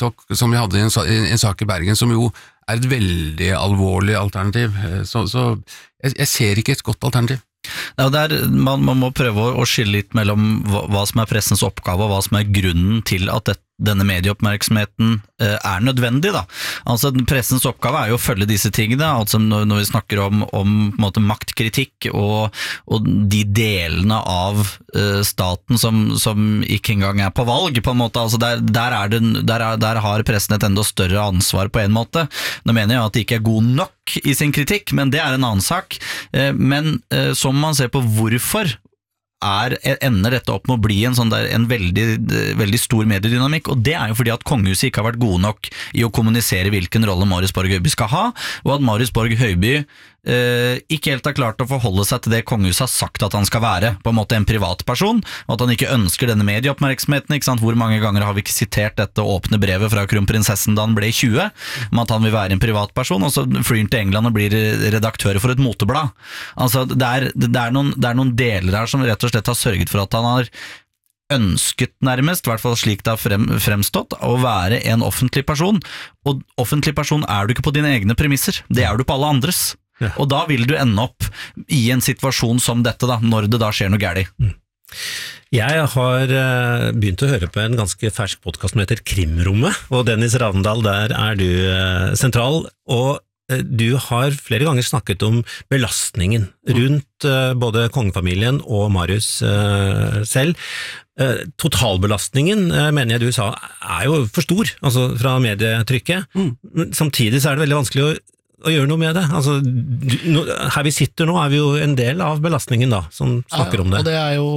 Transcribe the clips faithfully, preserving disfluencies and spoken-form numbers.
TikTok, som vi hadde i en, en sak i Bergen, som jo er et veldig alvorlig alternativ. Så, så jeg, jeg ser ikke et godt alternativ. Ja, det er, man, man må prøve å, å skille litt mellom hva, hva som er pressens oppgave, og hva som er grunnen til at det, denne medieoppmerksomheten eh, er nødvendig. Da. Altså, pressens oppgave er jo å følge disse tingene, altså når, når vi snakker om, om på en måte, maktkritikk og, og de delene av eh, staten som, som ikke engang er på valg, på en måte. Altså, der, der, er det, der, er, der har pressen et enda større ansvar på en måte. Nå mener jeg at det ikke er god nok i sin kritikk, men det er en annen sak. Eh, men eh, som man ser på hvorfor er, ender dette opp med å bli en, sånn der, en veldig, veldig stor mediedynamikk, og det er jo fordi at kongehuset ikke har vært gode nok i å kommunisere hvilken rolle Marius Borg Høiby skal ha, og at Marius Borg Høiby eh, ikke helt har klart å forholde seg til det kongehuset har sagt at han skal være, på en måte en privatperson, og at han ikke ønsker denne medieoppmerksomheten, ikke sant? Hvor mange ganger har vi ikke sitert dette åpne brevet fra kronprinsessen da han ble tjue, om at han vil være en privatperson, og så flyr han til England og blir redaktør for et moteblad. Altså, det er, det er, noen, det er noen deler her som rett og slett har sørget for at han har ønsket nærmest, i hvert fall slik det har frem, fremstått, å være en offentlig person, og offentlig person er du ikke på dine egne premisser, det er du på alle andres. Ja. Og da vil du ende opp i en situasjon som dette da, når det da skjer noe gærlig. Mm. Jeg har uh, begynt å høre på en ganske fersk podcast som heter Krimrommet, og Dennis Ravndal, der er du uh, sentral, og uh, du har flere ganger snakket om belastningen rundt uh, både kongefamilien og Marius uh, selv. Uh, totalbelastningen, uh, mener jeg du sa, er jo for stor, altså fra medietrykket. Mm. Samtidig så er det veldig vanskelig å å gjøre noe med det. Altså, du, no, her vi sitter nå er vi jo en del av belastningen da, som snakker ja, om det. Og det er jo,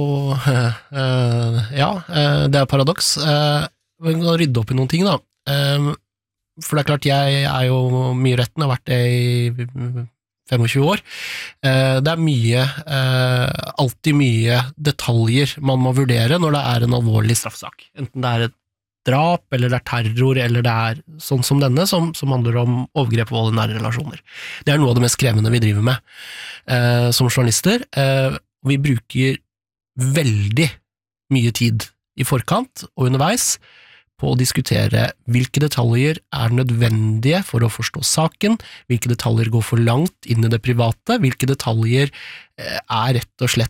uh, ja, uh, det er paradoks. Uh, vi kan rydde opp i noen ting da. Um, for det er klart, jeg er jo mye retten, har vært det i tjuefem år. Uh, det er mye, uh, alltid mye detaljer man må vurdere når det er en alvorlig straffesak. Enten det er et drap, eller det er terror, eller det er sånn som denne, som, som handler om overgrep og vold i nære relasjoner. Det er noe av det mest krevende vi driver med eh, som journalister. Eh, vi bruker veldig mye tid i forkant og underveis på å diskutere hvilke detaljer er nødvendige for å forstå saken, hvilke detaljer går for langt inn i det private, hvilke detaljer eh, er rett og slett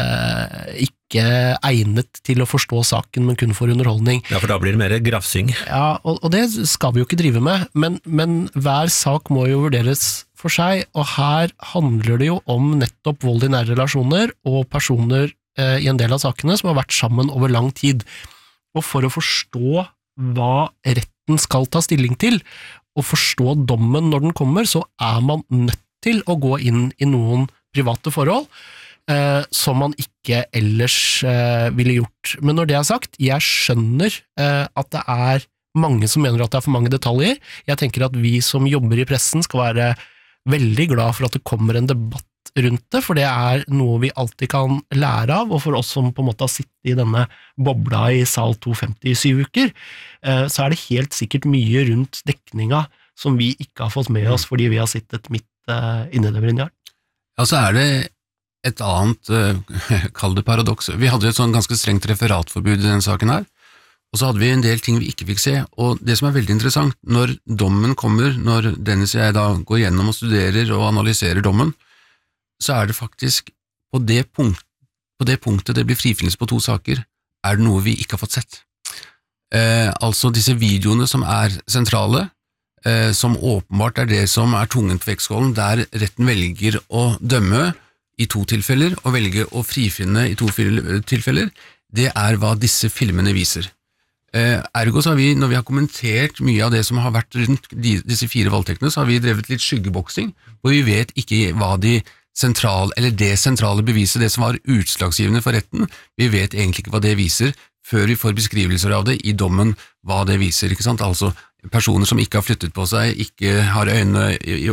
ikke egnet til å forstå saken, men kun for underholdning. Ja, for da blir det mer grafsing. Ja, og, og det skal vi jo ikke drive med, men, men hver sak må jo vurderes for seg, og her handler det jo om nettopp vold i nære relasjoner, og personer eh, i en del av sakene som har vært sammen over lang tid. Og for å forstå hva retten skal ta stilling til, og forstå dommen når den kommer, så er man nødt til å gå inn i noen private forhold, Eh, som man ikke ellers eh, ville gjort. Men når det er sagt, jeg skjønner eh, at det er mange som mener at det er for mange detaljer. Jeg tenker at vi som jobber i pressen skal være veldig glad for at det kommer en debatt rundt det, for det er noe vi alltid kan lære av, og for oss som på en måte har sittet i denne bobla i sal to femti i syv uker, eh, så er det helt sikkert mye rundt dekninga som vi ikke har fått med oss fordi vi har sittet midt eh, inne i det, Brynjar. Ja, så er det et annet, uh, kall det paradoks. Vi hadde et sånn ganske strengt referatforbud i denne saken her, og så hadde vi en del ting vi ikke fikk se, og det som er veldig interessant, når dommen kommer, når Dennis og jeg da går gjennom og studerer og analyserer dommen, så er det faktisk på det, punkt, på det punktet det blir frifinnelse på to saker, er det noe vi ikke har fått sett. Uh, altså disse videoene som er sentrale, uh, som åpenbart er det som er tungen på vektskålen, der retten velger å dømme i to tilfeller, og velge å frifinne i to tilfeller, det er hva disse filmene viser. Eh, ergo så har vi, når vi har kommentert mye av det som har vært rundt de, disse fire voldtektene, så har vi drevet litt skyggeboksing, hvor vi vet ikke hva de sentrale, eller det sentrale beviset, det som var utslagsgivende for retten, vi vet egentlig ikke hva det viser, før vi får beskrivelser av det i dommen, hva det viser, ikke sant? Altså personer som ikke har flyttet på seg, ikke har øynene i, i,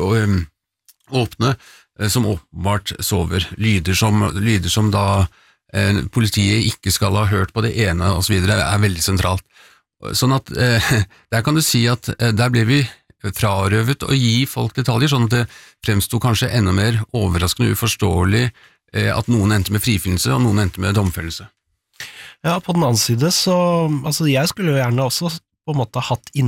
i, åpne, som åpenbart sover, lyder som, lyder som da eh, politiet ikke skal ha hørt på det ene og så videre, er veldig sentralt. Sånn at eh, der kan du si at eh, der ble vi frarøvet å gi folk detaljer, sånn at det fremstod kanskje enda mer overraskende uforståelig eh, at noen endte med frifinnelse og noen endte med domfellelse. Ja, på den annen side så, altså jeg skulle jo gjerne også på en måte hatt inn